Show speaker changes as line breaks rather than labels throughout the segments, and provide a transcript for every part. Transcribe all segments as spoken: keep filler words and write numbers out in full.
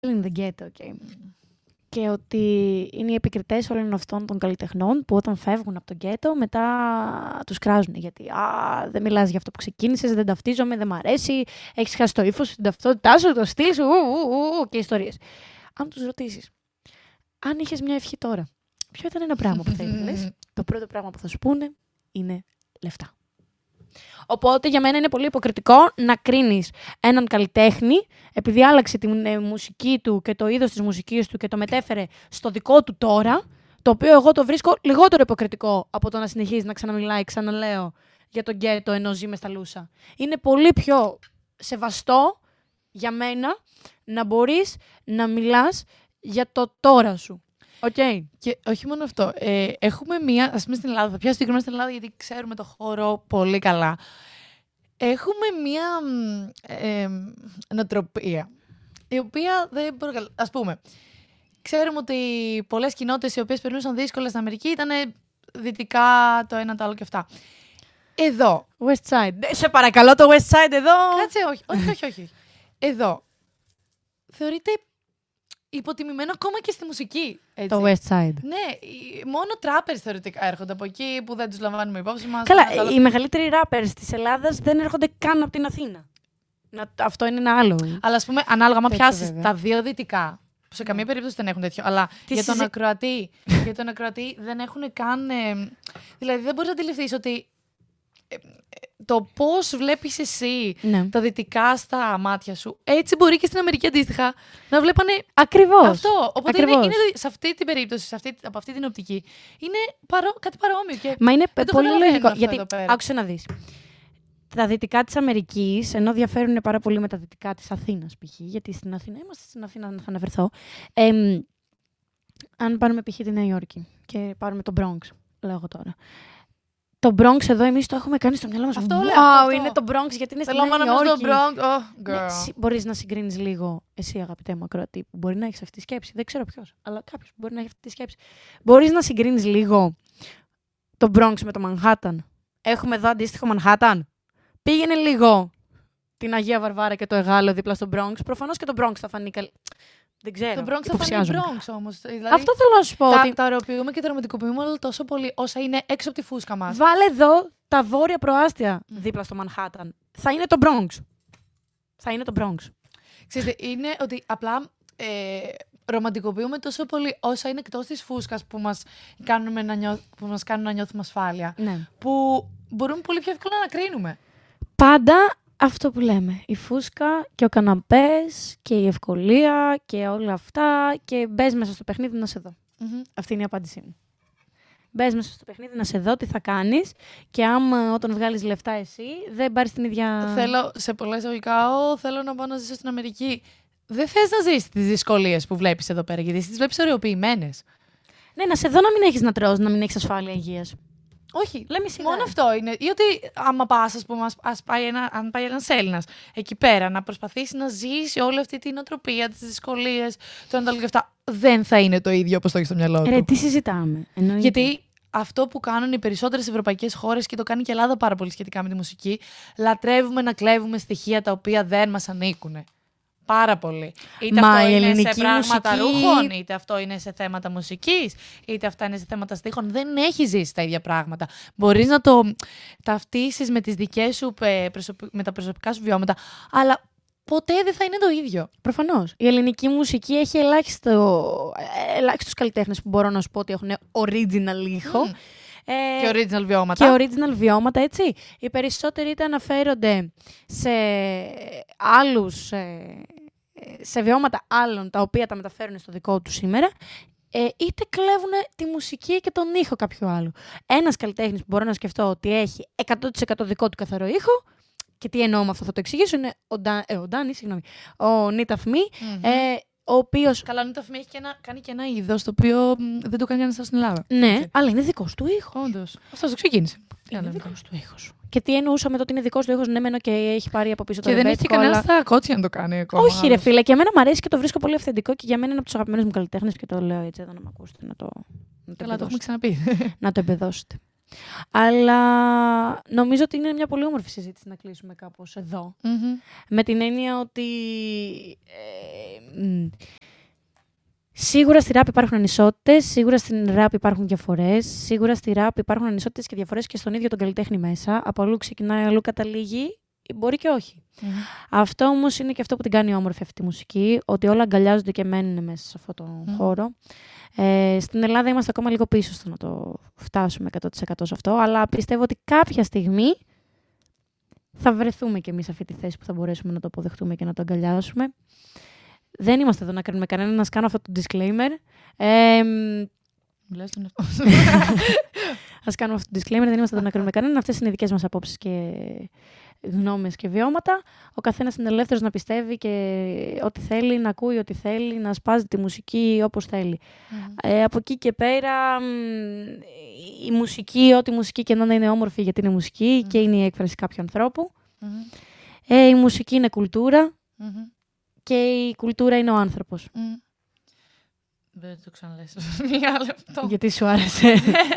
in the ghetto, okay. Και ότι είναι οι επικριτές όλων αυτών των καλλιτεχνών που όταν φεύγουν από τον γκέτο μετά τους κράζουν. Γιατί α, δεν μιλάς για αυτό που ξεκίνησες, δεν ταυτίζομαι, δεν μ' αρέσει, έχεις χάσει το ύφος σου, την ταυτότητά σου, το στυλ σου, ου, ου, ου, και ιστορίες. Αν τους ρωτήσεις, αν είχες μια ευχή τώρα, ποιο ήταν ένα πράγμα που θα ήθελες? Το πρώτο πράγμα που θα σου πούνε είναι λεφτά. Οπότε για μένα είναι πολύ υποκριτικό να κρίνεις έναν καλλιτέχνη επειδή άλλαξε τη μουσική του και το είδος της μουσικής του και το μετέφερε στο δικό του τώρα, το οποίο εγώ το βρίσκω λιγότερο υποκριτικό από το να συνεχίζει να ξαναμιλάει, ξαναλέω, για τον γκέτο ενώ ζει μες στα Λούσα. Είναι πολύ πιο σεβαστό για μένα να μπορείς να μιλάς για το τώρα σου. Okay.
Και όχι μόνο αυτό. Ε, έχουμε μία, ας πούμε στην Ελλάδα, θα πιάσω συγκεκριμένα στην Ελλάδα γιατί ξέρουμε το χώρο πολύ καλά. Έχουμε μία ε, νοοτροπία, η οποία δεν προκαλεί. Ας πούμε, ξέρουμε ότι πολλές κοινότητες οι οποίες περνούσαν δύσκολα στην Αμερική ήταν δυτικά το ένα το άλλο και αυτά. Εδώ.
West Side. Σε παρακαλώ το West Side εδώ.
Κάτσε, όχι, όχι, όχι, όχι. Εδώ. Θεωρείται υποτιμημένο ακόμα και στη μουσική. Έτσι.
Το West Side.
Ναι, μόνο trappers θεωρητικά έρχονται από εκεί που δεν τους λαμβάνουμε υπόψη μας.
Καλά,
άλλο...
οι μεγαλύτεροι rappers της Ελλάδας δεν έρχονται καν από την Αθήνα. Να, αυτό είναι ένα άλλο.
Αλλά ας πούμε, ανάλογα, μα πιάσεις τα δύο δυτικά, που σε καμία περίπτωση δεν έχουν τέτοιο. Αλλά για τον, συζη... ακροατή, για τον ακροατή δεν έχουν καν. Ε, δηλαδή δεν μπορείς να αντιληφθείς ότι. Ε, το πώς βλέπεις εσύ ναι. τα δυτικά στα μάτια σου, έτσι μπορεί και στην Αμερική αντίστοιχα να βλέπανε.
Ακριβώς.
Αυτό. Οπότε
Ακριβώς.
Είναι, είναι, σε αυτή την περίπτωση, σε αυτή, από αυτή την οπτική, είναι παρό, κάτι παρόμοιο. Και
μα είναι πολύ λογικό. Γιατί άκουσε να δεις. Τα δυτικά της Αμερικής, ενώ διαφέρουν πάρα πολύ με τα δυτικά της Αθήνας, π.χ. Γιατί στην Αθήνα, είμαστε στην Αθήνα, θα αναφερθώ. Ε, αν πάρουμε π.χ. τη Νέα Υόρκη και πάρουμε το Bronx, λέγω τώρα. Το Bronx εδώ εμείς το έχουμε κάνει στο μυαλό μας.
Αυτό
wow,
λέω, αυτό.
Είναι το Bronx γιατί είναι στη Νέα
Υόρκη.
Υόρκη.
Το Bronx. Oh, girl.
Ναι, μπορείς να συγκρίνεις λίγο, εσύ αγαπητέ μου ακροατή, που μπορεί να έχεις αυτή τη σκέψη. Δεν ξέρω ποιος, αλλά κάποιος που μπορεί να έχει αυτή τη σκέψη. Μπορείς να συγκρίνεις λίγο το Bronx με το Manhattan. Έχουμε εδώ αντίστοιχο Manhattan. Πήγαινε λίγο την Αγία Βαρβάρα και το Εγάλεο δίπλα στο Bronx. Προφανώς και το Bronx θα φανεί καλ... Δεν ξέρω.
Το Bronx θα φανεί Bronx όμως. Δηλαδή,
αυτό θέλω να σου πω.
Τα,
ότι...
τα αεροποιούμε και τα ρομαντικοποιούμε όλο τόσο πολύ όσα είναι έξω από τη φούσκα μας.
Βάλε εδώ τα βόρεια προάστια mm. δίπλα στο Manhattan. Θα είναι το Bronx. Θα είναι το Bronx.
Ξέρετε, είναι ότι απλά ε, ρομαντικοποιούμε τόσο πολύ όσα είναι εκτός της φούσκας που μας κάνουν να, νιώ... που μας κάνουν να νιώθουμε ασφάλεια.
Ναι.
Που μπορούμε πολύ πιο εύκολα να κρίνουμε.
Πάντα αυτό που λέμε. Η φούσκα και ο καναπές και η ευκολία και όλα αυτά. Και μπες μέσα στο παιχνίδι να σε δω. Mm-hmm. Αυτή είναι η απάντησή μου. Μπες μέσα στο παιχνίδι να σε δω τι θα κάνεις και άμα όταν βγάλεις λεφτά εσύ δεν πάρεις την ίδια.
Θέλω, σε πολλά εισαγωγικά, θέλω να πάω να ζήσω στην Αμερική. Δεν θες να ζήσεις τις δυσκολίες που βλέπεις εδώ πέρα, γιατί τις βλέπεις ωρεοποιημένες.
Ναι, να σε δω να μην έχεις να τρως, να μην έχεις ασφάλεια υγείας.
Όχι,
λέμε σιγά.
Μόνο αυτό είναι. Ή ότι άμα πας, ας πούμε, ας πάει ένα, αν πάει ένας Έλληνας εκεί πέρα να προσπαθήσει να ζήσει όλη αυτή την οτροπία, τις δυσκολίες, το ένα και αυτά, δεν θα είναι το ίδιο όπως το έχει στο μυαλό του.
Ρε, τι συζητάμε. Εννοείται.
Γιατί αυτό που κάνουν οι περισσότερες ευρωπαϊκές χώρες και το κάνει και η Ελλάδα πάρα πολύ σχετικά με τη μουσική, λατρεύουμε να κλέβουμε στοιχεία τα οποία δεν μας ανήκουν. Πάρα πολύ. Είτε
Μα
αυτό
η
είναι σε πράγματα
μουσική...
ρούχων, είτε αυτό είναι σε θέματα μουσικής, είτε αυτά είναι σε θέματα στίχων. Δεν έχει ζήσει τα ίδια πράγματα. Μπορείς να το ταυτίσεις με τις δικές σου, με τα προσωπικά σου βιώματα, αλλά ποτέ δεν θα είναι το ίδιο.
Προφανώς. Η ελληνική μουσική έχει ελάχιστο, ελάχιστους καλλιτέχνες που μπορώ να σου πω ότι έχουν original ήχο. Mm.
Ε, και original βιώματα.
Και original βιώματα, έτσι. Οι περισσότεροι είτε αναφέρονται σε άλλους, σε βιώματα άλλων, τα οποία τα μεταφέρουν στο δικό του σήμερα, είτε κλέβουν τη μουσική και τον ήχο κάποιου άλλου. Ένας καλλιτέχνης που μπορώ να σκεφτώ ότι έχει εκατό τοις εκατό δικό του καθαρό ήχο, και τι εννοώ με αυτό θα το εξηγήσω, είναι ο, Ντα... ε, ο Ντάνης, συγγνώμη, ο Νίτα Φμή, mm-hmm. ε, ο οποίος...
Καλά, ο Νίτα Φμή έχει και ένα, κάνει και ένα είδος, το οποίο δεν το κάνει κανένας στην Ελλάδα.
Ναι, έτσι. Αλλά είναι δικός του ήχος.
Όντως. Αυτός το ξεκίνησε.
Είναι δικός του ήχος. Και τι εννοούσα με το ότι είναι δικός του ήχος, ναι, μένω και έχει πάρει από πίσω το
ρεμπέτικο. Και δεν έχει κανένα
αλλά...
στα κότσια να το κάνει ακόμα.
Όχι, ρε φίλε, και εμένα μου αρέσει και το βρίσκω πολύ αυθεντικό και για μένα είναι από τους αγαπημένους μου καλλιτέχνες και το λέω έτσι εδώ να με ακούσετε, να το.
Καλά, το έχουμε ξαναπεί.
Να το εμπεδώσετε. Αλλά νομίζω ότι είναι μια πολύ όμορφη συζήτηση να κλείσουμε κάπως εδώ.
Mm-hmm.
Με την έννοια ότι ε, μ, σίγουρα στη ράπ υπάρχουν ανισότητες, σίγουρα στην ράπ υπάρχουν διαφορές, σίγουρα στη ράπ υπάρχουν ανισότητες και διαφορές και στον ίδιο τον καλλιτέχνη μέσα. Από αλλού ξεκινάει, αλλού καταλήγει, μπορεί και όχι.
Mm-hmm.
Αυτό όμως είναι και αυτό που την κάνει όμορφη αυτή τη μουσική, ότι όλα αγκαλιάζονται και μένουν μέσα σε αυτόν τον
Mm.
χώρο. Ε, στην Ελλάδα είμαστε ακόμα λίγο πίσω στο να το φτάσουμε εκατό τοις εκατό σε αυτό, αλλά πιστεύω ότι κάποια στιγμή θα βρεθούμε κι εμείς σε αυτή τη θέση που θα μπορέσουμε να το αποδεχτούμε και να το αγκαλιάσουμε. Δεν είμαστε εδώ να κάνουμε κανένα, να κάνω αυτό το disclaimer. Ε,
Μιλάς τον εαυτό σου.
Ας κάνουμε αυτό το disclaimer, δεν είμαστε εδώ να κάνουμε κανένα. Αυτές είναι οι δικές μας απόψεις και γνώμες και βιώματα. Ο καθένας είναι ελεύθερος να πιστεύει και ό,τι θέλει, να ακούει ό,τι θέλει, να σπάζει τη μουσική όπως θέλει.
Mm.
Ε, από εκεί και πέρα, μ, η μουσική, ό,τι μουσική και να είναι όμορφη γιατί είναι μουσική
Mm.
και είναι η έκφραση κάποιου ανθρώπου.
Mm-hmm.
Ε, η μουσική είναι κουλτούρα
Mm-hmm.
και η κουλτούρα είναι ο άνθρωπος.
Mm. Δεν το ξαναλες. Μία λεπτό.
Γιατί σου άρεσε.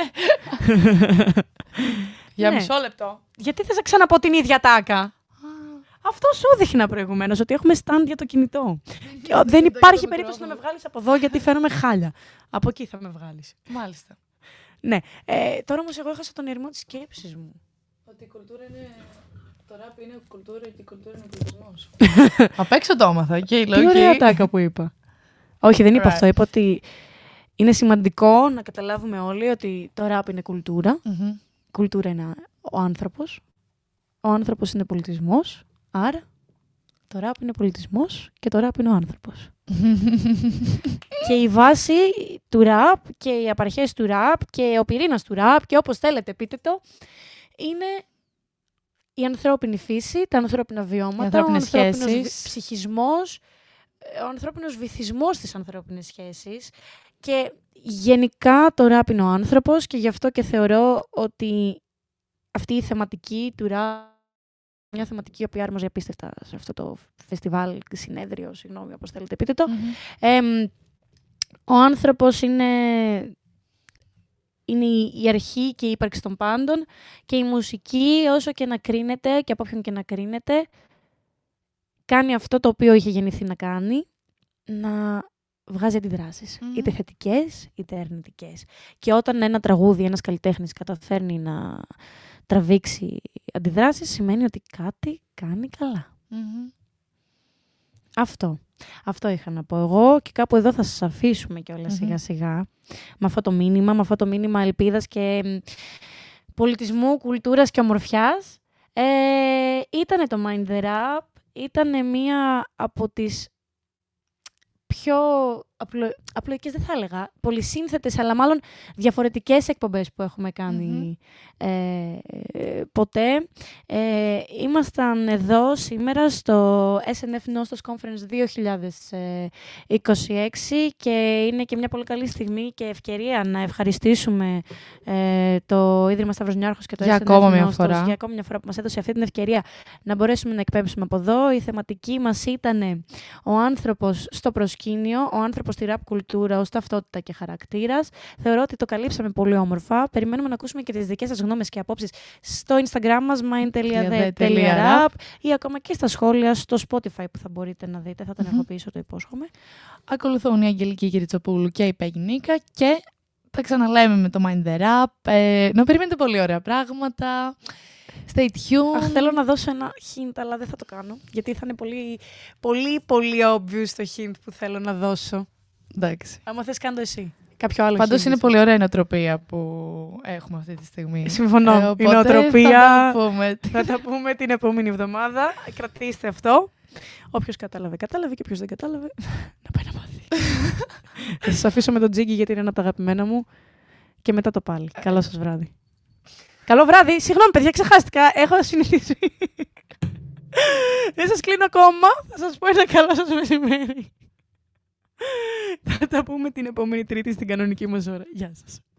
Για
Ναι.
μισό λεπτό.
Γιατί θες να ξαναπώ την ίδια τάκα. Αυτό σου δείχνα προηγουμένως, ότι έχουμε stand για το κινητό. Και ο- δεν υπάρχει περίπτωση να με βγάλεις από εδώ, γιατί φαίνομαι χάλια. Από εκεί θα με βγάλεις.
Μάλιστα.
Ναι. Ε, τώρα όμως εγώ έχασα τον ερμό της σκέψης μου.
Ότι η κουλτούρα είναι. Το ράπ είναι κουλτούρα και η κουλτούρα είναι πολιτισμός. Απ' έξω το έμαθα. Okay,
Τι ωραία τάκα που είπα. Όχι, δεν είπα
Right.
αυτό. Είπα ότι είναι σημαντικό να καταλάβουμε όλοι ότι το ράπ είναι κουλτούρα.
Mm-hmm.
Κουλτούρα είναι ο άνθρωπος. Ο άνθρωπος είναι πολιτισμός. Άρα το ράπ είναι πολιτισμός και το ράπ είναι ο άνθρωπος. Και η βάση του ράπ και οι απαρχές του ράπ και ο πυρήνας του ράπ και όπως θέλετε πείτε το, είναι η ανθρώπινη φύση, τα ανθρώπινα βιώματα, ο
ανθρώπινες
ανθρώπινος
σχέσεις.
βυ- ψυχισμός, ο ανθρώπινος βυθισμός στις ανθρώπινες σχέσεις και γενικά το ράπ είναι ο άνθρωπος και γι' αυτό και θεωρώ ότι αυτή η θεματική του ράπ, μια θεματική η οποία άρμοζε απίστευτα σε αυτό το φεστιβάλ, συνέδριο, συγγνώμη, όπως θέλετε πείτε το.
Mm-hmm.
Ε, ο άνθρωπος είναι, είναι η η αρχή και η ύπαρξη των πάντων και η μουσική, όσο και να κρίνεται και από όποιον και να κρίνεται, κάνει αυτό το οποίο είχε γεννηθεί να κάνει, να βγάζει αντιδράσεις,
Mm-hmm.
είτε θετικές είτε αρνητικές. Και όταν ένα τραγούδι, ένας καλλιτέχνης καταφέρνει να τραβήξει αντιδράσεις, σημαίνει ότι κάτι κάνει καλά.
Mm-hmm.
Αυτό. Αυτό είχα να πω εγώ και κάπου εδώ θα σας αφήσουμε κιόλας
Mm-hmm.
σιγά σιγά με αυτό το μήνυμα, με αυτό το μήνυμα ελπίδας και μ, πολιτισμού, κουλτούρας και ομορφιάς. Ε, ήτανε το Mind the Rap, ήτανε μία από τις πιο απλο... απλοϊκές, δεν θα έλεγα, πολυσύνθετες, αλλά μάλλον διαφορετικές εκπομπές που έχουμε κάνει ε, ε, ποτέ. Ε, ήμασταν εδώ σήμερα στο ες εν εφ Nostos Conference δύο χιλιάδες είκοσι έξι και είναι και μια πολύ καλή στιγμή και ευκαιρία να ευχαριστήσουμε ε, το Ίδρυμα Σταύρος Νιάρχος και το
Για
ες εν εφ
ακόμα μια
Nostos
φορά.
για ακόμα μια φορά που μας έδωσε αυτή την ευκαιρία να μπορέσουμε να εκπέμψουμε από εδώ. Η θεματική μας ήταν ο άνθρωπος στο προσκήνιο, ο άνθρωπος στη ραπ κουλτούρα ως ταυτότητα και χαρακτήρας. Θεωρώ ότι το καλύψαμε πολύ όμορφα. Περιμένουμε να ακούσουμε και τις δικές σας γνώμες και απόψεις στο Instagram μας mind τελεία δε τελεία rap ή ακόμα και στα σχόλια στο Spotify που θα μπορείτε να δείτε. Θα τα ενεργοποιήσω, το υπόσχομαι.
Ακολουθούν η Αγγελική Κυριτσοπούλου και η Πέγγι Νίκα και τα ξαναλέμε με το Mind the Rap. Ε, να περιμένετε πολύ ωραία πράγματα. Stay tuned.
Αχ, θέλω να δώσω ένα hint, αλλά δεν θα το κάνω. Γιατί θα είναι πολύ, πολύ, πολύ obvious το hint που θέλω να δώσω.
Εντάξει.
Άμα θες, κάνε το εσύ. Κάποιο άλλο
Πάντως
hint.
είναι πολύ ωραία η νοοτροπία που έχουμε αυτή τη στιγμή.
Συμφωνώ.
Ε,
Η
οπότε
νοοτροπία.
Θα τα πούμε.
Θα τα πούμε την επόμενη εβδομάδα. Κρατήστε αυτό. Όποιος κατάλαβε, κατάλαβε και όποιος δεν κατάλαβε, να πάει να μάθει. Θα σας αφήσω με τον Τζίγκι γιατί είναι ένα από τα αγαπημένα μου και μετά το πάλι. Καλό σας βράδυ. Καλό βράδυ. Συγγνώμη, παιδιά, ξεχάστηκα. Έχω συνηθίσει. Δεν σας κλείνω ακόμα. Θα σας πω ένα καλό σας μεσημέρι. Θα τα πούμε την επόμενη Τρίτη στην κανονική μας ώρα. Γεια σας.